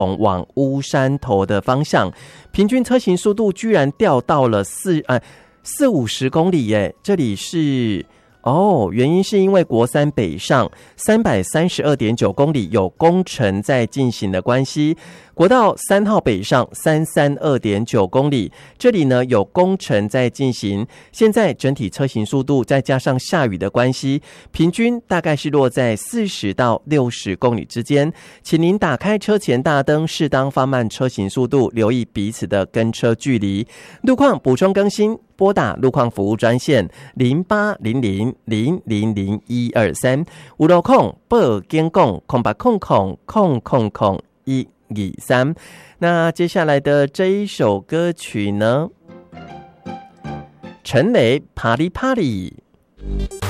往乌山头的方向，平均车行速度居然掉到了40-50公里耶，这里是原因是因为国三北上332.9公里有工程在进行的关系，国道3号北上332.9公里，这里呢有工程在进行，现在整体车行速度再加上下雨的关系，平均大概是落在40到60公里之间，请您打开车前大灯，适当放慢车行速度，留意彼此的跟车距离。路况补充更新，拨打路况服务专线0800000123，有路况报警讲0800000123。那接下来的这一首歌曲呢，陈雷啪哩啪哩。